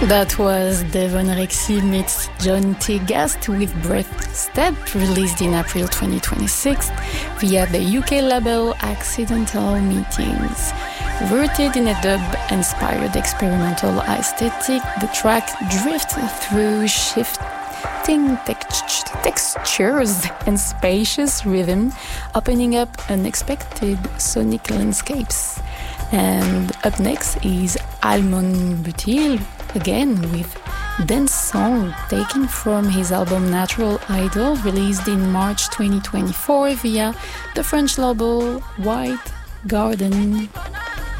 That was Devon Rexy meets John T. Gast with Breath Step, released in April 2026 via the UK label Accidental Meetings. Rooted in a dub-inspired experimental aesthetic, the track drifts through shifting textures and spacious rhythm, opening up unexpected sonic landscapes. And up next is Almond Butil, again with Dance Song, taken from his album Natural Idol, released in March 2024 via the French label White Garden.